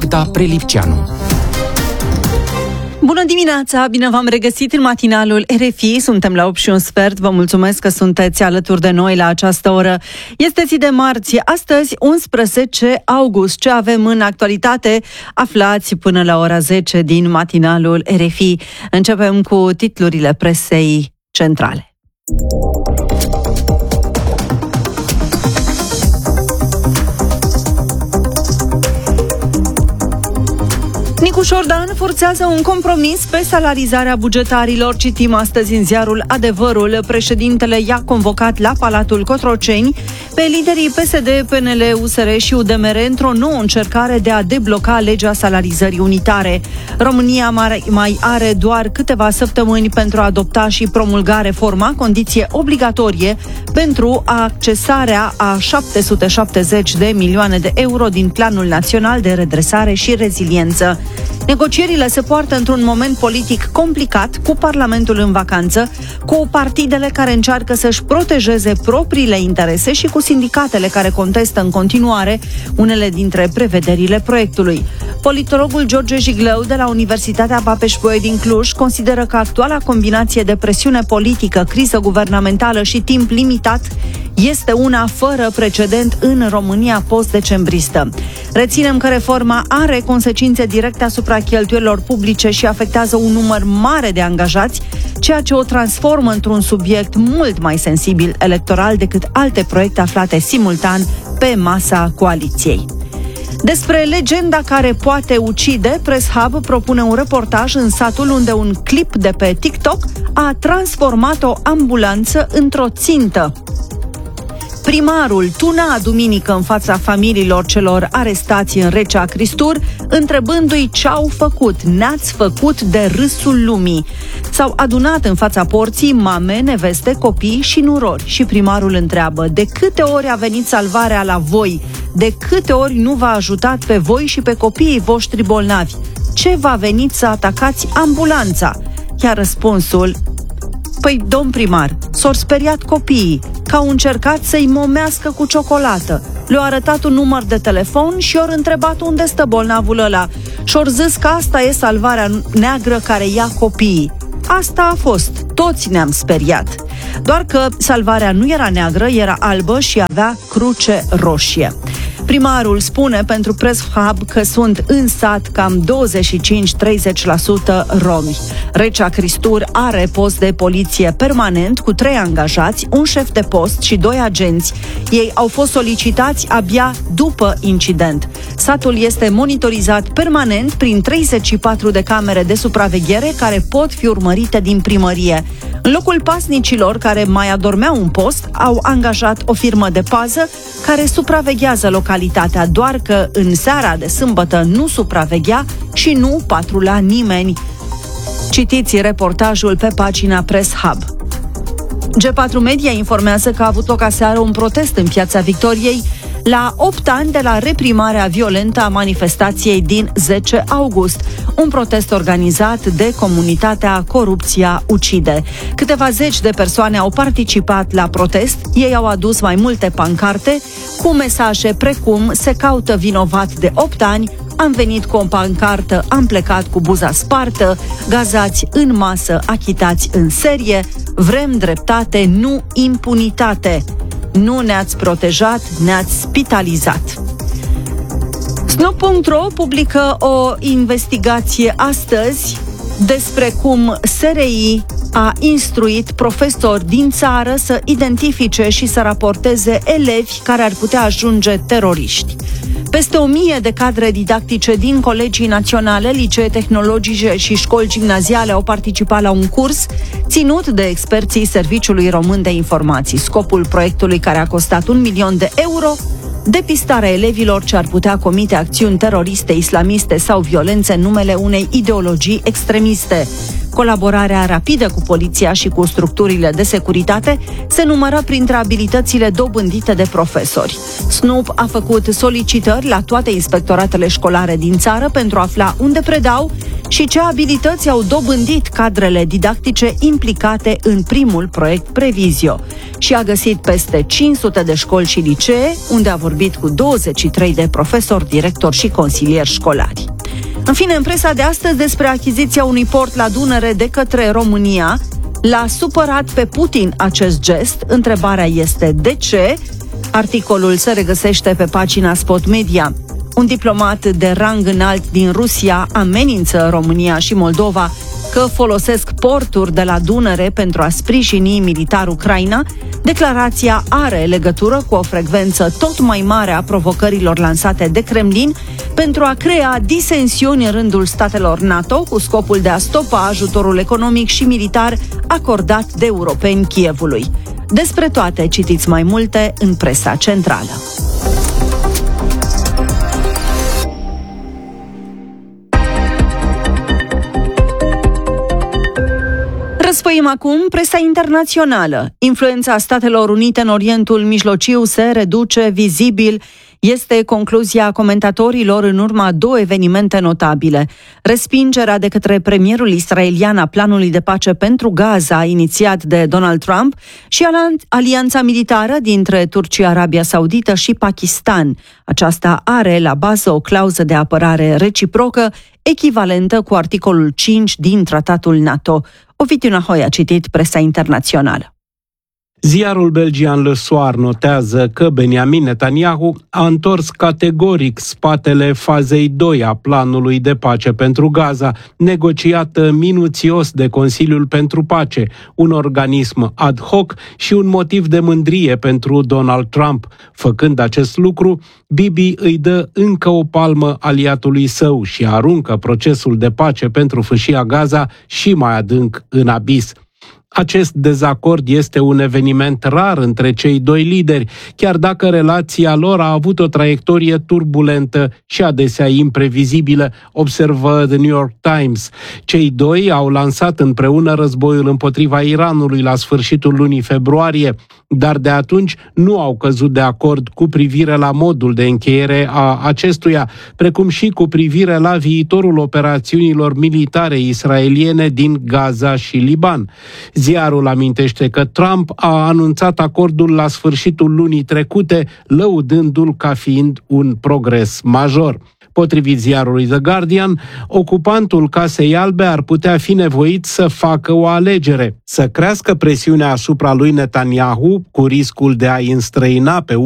Magda Prelipceanu. Bună dimineața, bine v-am regăsit în matinalul RFI, suntem la 8:15, vă mulțumesc că sunteți alături de noi la această oră. Este zi de marți, astăzi 11 august, ce avem în actualitate, aflați până la ora 10 din matinalul RFI. Începem cu titlurile presei centrale. Nicu Șordan forțează un compromis pe salarizarea bugetarilor. Citim astăzi în ziarul Adevărul. Președintele i-a convocat la Palatul Cotroceni pe liderii PSD, PNL, USR și UDMR într-o nouă încercare de a debloca legea salarizării unitare. România mai are doar câteva săptămâni pentru a adopta și promulga reforma, condiție obligatorie pentru accesarea a 770 de milioane de euro din Planul Național de Redresare și Reziliență. Negocierile se poartă într-un moment politic complicat, cu Parlamentul în vacanță, cu partidele care încearcă să-și protejeze propriile interese și cu sindicatele care contestă în continuare unele dintre prevederile proiectului. Politologul George Jigleu de la Universitatea Babeș-Bolyai din Cluj consideră că actuala combinație de presiune politică, criză guvernamentală și timp limitat este una fără precedent în România post-decembristă. Reținem că reforma are consecințe directe asupra cheltuielilor publice și afectează un număr mare de angajați, ceea ce o transformă într-un subiect mult mai sensibil electoral decât alte proiecte aflate simultan pe masa coaliției. Despre legenda care poate ucide, Press Hub propune un reportaj în satul unde un clip de pe TikTok a transformat o ambulanță într-o țintă. Primarul tuna duminică în fața familiilor celor arestați în Recea Cristur, întrebându-i ce-au făcut. Ne-ați făcut de râsul lumii. S-au adunat în fața porții mame, neveste, copii și nurori. Și primarul întreabă: de câte ori a venit salvarea la voi? De câte ori nu v-a ajutat pe voi și pe copiii voștri bolnavi? Ce v-a venit să atacați ambulanța? Iar răspunsul: păi, domn primar, s-au speriat copiii, că au încercat să-i momească cu ciocolată. Le-au arătat un număr de telefon și i-au întrebat unde stă bolnavul ăla. Și-au zis că asta e salvarea neagră care ia copiii. Asta a fost. Toți ne-am speriat. Doar că salvarea nu era neagră, era albă și avea cruce roșie. Primarul spune pentru Press Hub că sunt în sat cam 25-30% romi. Recea Cristur are post de poliție permanent cu 3 angajați, un șef de post și 2 agenți. Ei au fost solicitați abia după incident. Satul este monitorizat permanent prin 34 de camere de supraveghere care pot fi urmărite din primărie. În locul pasnicilor care mai adormeau în post, au angajat o firmă de pază care supraveghează localitatea, doar că în seara de sâmbătă nu supraveghea și nu patrula nimeni. Citiți reportajul pe pagina Press Hub. G4 Media informează că a avut loc aseară un protest în Piața Victoriei la 8 ani de la reprimarea violentă a manifestației din 10 august. Un protest organizat de comunitatea Corupția Ucide. Câteva zeci de persoane au participat la protest. Ei au adus mai multe pancarte cu mesaje precum: se caută vinovat de 8 ani, am venit cu o pancartă, am plecat cu buza spartă, gazați în masă, achitați în serie, vrem dreptate, nu impunitate. Nu ne-ați protejat, ne-ați spitalizat. Snop.ro publică o investigație astăzi despre cum SRI a instruit profesori din țară să identifice și să raporteze elevi care ar putea ajunge teroriști. Peste 1000 de cadre didactice din colegii naționale, licee tehnologice și școli gimnaziale au participat la un curs ținut de experții Serviciului Român de Informații. Scopul proiectului, care a costat 1 milion de euro, depistarea elevilor ce ar putea comite acțiuni teroriste, islamiste sau violențe în numele unei ideologii extremiste. Colaborarea rapidă cu poliția și cu structurile de securitate se numără printre abilitățile dobândite de profesori. SNUP a făcut solicitări la toate inspectoratele școlare din țară pentru a afla unde predau și ce abilități au dobândit cadrele didactice implicate în primul proiect Previzio. Și a găsit peste 500 de școli și licee, unde a vorbit cu 23 de profesori, directori și consilieri școlari. În fine, în presa de astăzi despre achiziția unui port la Dunăre de către România, l-a supărat pe Putin acest gest. Întrebarea este de ce? Articolul se regăsește pe pagina Spot Media. Un diplomat de rang înalt din Rusia amenință România și Moldova că folosesc porturi de la Dunăre pentru a sprijini militar Ucraina. Declarația are legătură cu o frecvență tot mai mare a provocărilor lansate de Kremlin pentru a crea disensiuni în rândul statelor NATO cu scopul de a stopa ajutorul economic și militar acordat de europeni Kievului. Despre toate citiți mai multe în presa centrală. Răsfoim acum presa internațională. Influența Statelor Unite în Orientul Mijlociu se reduce vizibil. Este concluzia comentatorilor în urma două evenimente notabile. Respingerea de către premierul israelian a planului de pace pentru Gaza inițiat de Donald Trump și alianța militară dintre Turcia, Arabia Saudită și Pakistan. Aceasta are la bază o clauză de apărare reciprocă echivalentă cu articolul 5 din tratatul NATO. Ovidiu Nahoi a citit presa internațională. Ziarul belgian Le Soir notează că Benjamin Netanyahu a întors categoric spatele fazei 2 a planului de pace pentru Gaza, negociată minuțios de Consiliul pentru Pace, un organism ad hoc și un motiv de mândrie pentru Donald Trump. Făcând acest lucru, Bibi îi dă încă o palmă aliatului său și aruncă procesul de pace pentru fâșia Gaza și mai adânc în abis. Acest dezacord este un eveniment rar între cei doi lideri, chiar dacă relația lor a avut o traiectorie turbulentă și adesea imprevizibilă, observă The New York Times. Cei doi au lansat împreună războiul împotriva Iranului la sfârșitul lunii februarie, dar de atunci nu au căzut de acord cu privire la modul de încheiere a acestuia, precum și cu privire la viitorul operațiunilor militare israeliene din Gaza și Liban. Ziarul amintește că Trump a anunțat acordul la sfârșitul lunii trecute, lăudându-l ca fiind un progres major. Potrivit ziarului The Guardian, ocupantul Casei Albe ar putea fi nevoit să facă o alegere, să crească presiunea asupra lui Netanyahu cu riscul de a-i înstrăina pe